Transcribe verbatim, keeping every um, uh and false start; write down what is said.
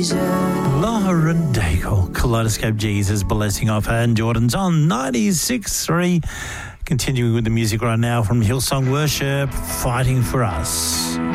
Jesus. Lauren Daigle, Kaleidoscope Jesus, blessing off her, and Jordan's on ninety-six point three. Continuing with the music right now from Hillsong Worship, Fighting for Us.